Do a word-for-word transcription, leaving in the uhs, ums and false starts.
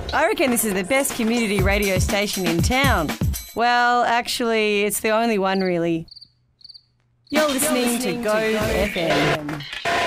I reckon this is the best community radio station in town. Well, actually, it's the only one really. You're listening, You're listening to Go, to Go F M. F M.